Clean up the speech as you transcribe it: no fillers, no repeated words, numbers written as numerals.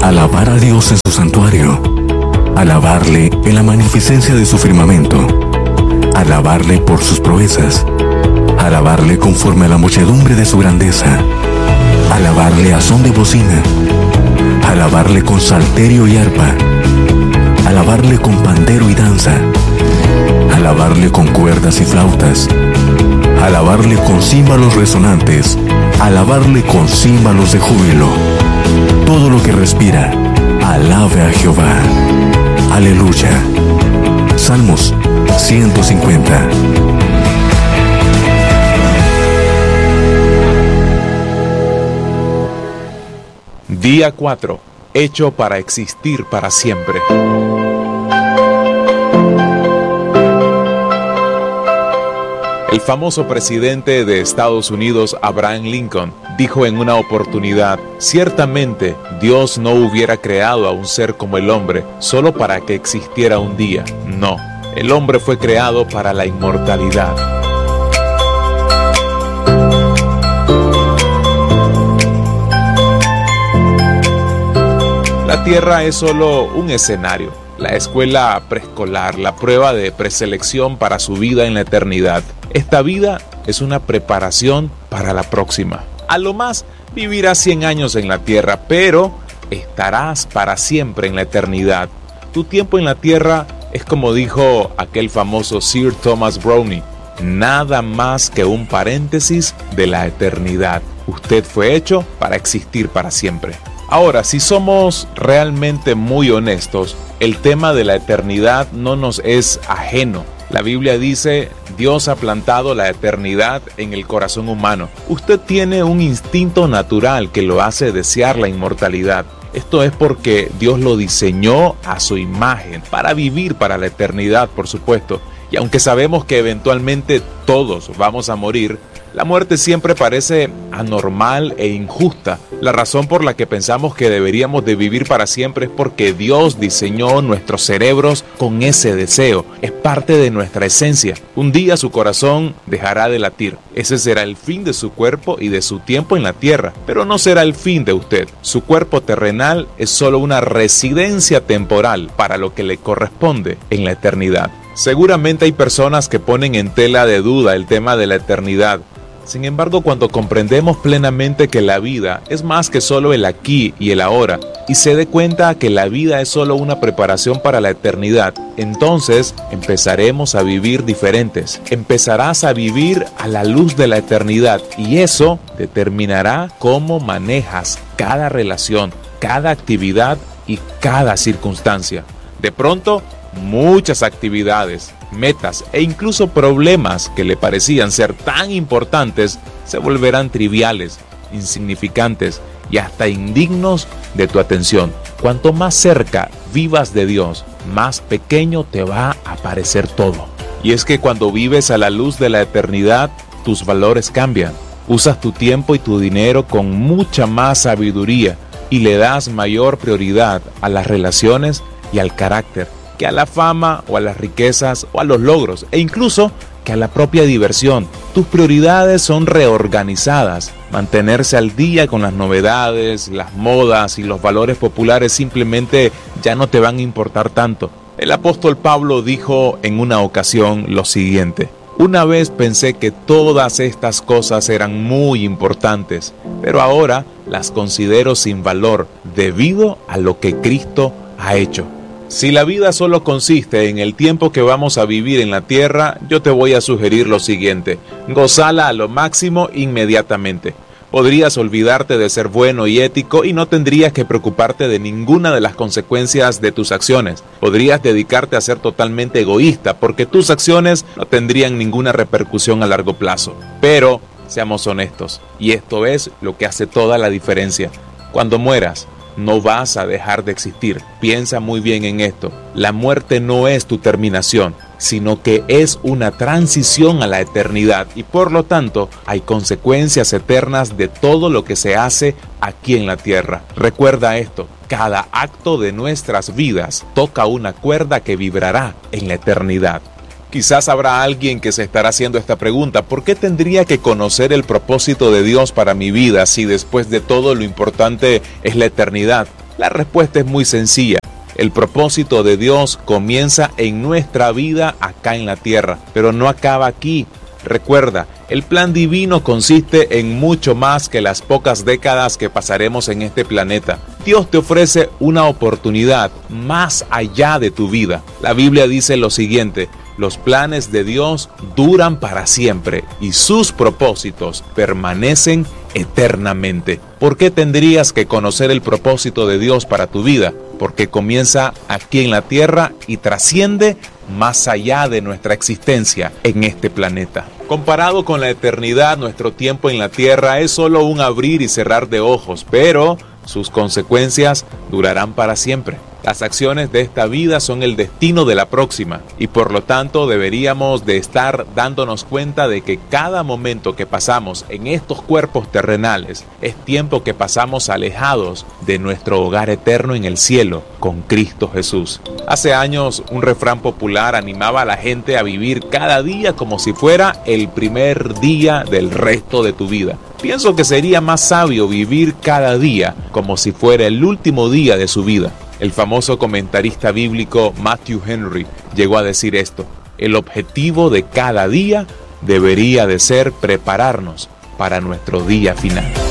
alabar a Dios en su santuario, alabarle en la magnificencia de su firmamento, alabarle por sus proezas, alabarle conforme a la muchedumbre de su grandeza, alabarle a son de bocina, alabarle con salterio y arpa, alabarle con pandero y danza, alabarle con cuerdas y flautas, alabarle con címbalos resonantes, alabarle con címbalos de júbilo. Todo lo que respira, alabe a Jehová. Aleluya. Salmos 150. Día 4. Hecho para existir para siempre. El famoso presidente de Estados Unidos, Abraham Lincoln, dijo en una oportunidad: ciertamente Dios no hubiera creado a un ser como el hombre solo para que existiera un día. No, el hombre fue creado para la inmortalidad. La Tierra es solo un escenario, la escuela preescolar, la prueba de preselección para su vida en la eternidad. Esta vida es una preparación para la próxima. A lo más vivirás 100 años en la Tierra, pero estarás para siempre en la eternidad. Tu tiempo en la Tierra es, como dijo aquel famoso Sir Thomas Browne, nada más que un paréntesis de la eternidad. Usted fue hecho para existir para siempre. Ahora, si somos realmente muy honestos, el tema de la eternidad no nos es ajeno. La Biblia dice: Dios ha plantado la eternidad en el corazón humano. Usted tiene un instinto natural que lo hace desear la inmortalidad. Esto es porque Dios lo diseñó a su imagen, para vivir para la eternidad, por supuesto. Y aunque sabemos que eventualmente todos vamos a morir, la muerte siempre parece anormal e injusta. La razón por la que pensamos que deberíamos de vivir para siempre es porque Dios diseñó nuestros cerebros con ese deseo. Es parte de nuestra esencia. Un día su corazón dejará de latir. Ese será el fin de su cuerpo y de su tiempo en la tierra, pero no será el fin de usted. Su cuerpo terrenal es solo una residencia temporal para lo que le corresponde en la eternidad. Seguramente hay personas que ponen en tela de duda el tema de la eternidad. Sin embargo, cuando comprendemos plenamente que la vida es más que solo el aquí y el ahora, y se dé cuenta que la vida es solo una preparación para la eternidad, entonces empezaremos a vivir diferentes. Empezarás a vivir a la luz de la eternidad, y eso determinará cómo manejas cada relación, cada actividad y cada circunstancia. De pronto, muchas actividades, metas e incluso problemas que le parecían ser tan importantes se volverán triviales, insignificantes y hasta indignos de tu atención. Cuanto más cerca vivas de Dios, más pequeño te va a parecer todo. Y es que cuando vives a la luz de la eternidad, tus valores cambian. Usas tu tiempo y tu dinero con mucha más sabiduría y le das mayor prioridad a las relaciones y al carácter que a la fama o a las riquezas o a los logros, e incluso que a la propia diversión. Tus prioridades son reorganizadas. Mantenerse al día con las novedades, las modas y los valores populares simplemente ya no te van a importar tanto. El apóstol Pablo dijo en una ocasión lo siguiente: una vez pensé que todas estas cosas eran muy importantes, pero ahora las considero sin valor debido a lo que Cristo ha hecho. Si la vida solo consiste en el tiempo que vamos a vivir en la tierra, yo te voy a sugerir lo siguiente: gózala a lo máximo inmediatamente. Podrías olvidarte de ser bueno y ético y no tendrías que preocuparte de ninguna de las consecuencias de tus acciones. Podrías dedicarte a ser totalmente egoísta porque tus acciones no tendrían ninguna repercusión a largo plazo. Pero seamos honestos, y esto es lo que hace toda la diferencia. Cuando mueras, no vas a dejar de existir. Piensa muy bien en esto. La muerte no es tu terminación, sino que es una transición a la eternidad y por lo tanto hay consecuencias eternas de todo lo que se hace aquí en la tierra. Recuerda esto: cada acto de nuestras vidas toca una cuerda que vibrará en la eternidad. Quizás habrá alguien que se estará haciendo esta pregunta: ¿por qué tendría que conocer el propósito de Dios para mi vida si después de todo lo importante es la eternidad? La respuesta es muy sencilla. El propósito de Dios comienza en nuestra vida acá en la tierra, pero no acaba aquí. Recuerda, el plan divino consiste en mucho más que las pocas décadas que pasaremos en este planeta. Dios te ofrece una oportunidad más allá de tu vida. La Biblia dice lo siguiente: los planes de Dios duran para siempre y sus propósitos permanecen eternamente. ¿Por qué tendrías que conocer el propósito de Dios para tu vida? Porque comienza aquí en la tierra y trasciende más allá de nuestra existencia en este planeta. Comparado con la eternidad, nuestro tiempo en la tierra es solo un abrir y cerrar de ojos, pero sus consecuencias durarán para siempre. Las acciones de esta vida son el destino de la próxima y por lo tanto deberíamos de estar dándonos cuenta de que cada momento que pasamos en estos cuerpos terrenales es tiempo que pasamos alejados de nuestro hogar eterno en el cielo con Cristo Jesús. Hace años un refrán popular animaba a la gente a vivir cada día como si fuera el primer día del resto de tu vida. Pienso que sería más sabio vivir cada día como si fuera el último día de su vida. El famoso comentarista bíblico Matthew Henry llegó a decir esto: el objetivo de cada día debería de ser prepararnos para nuestro día final.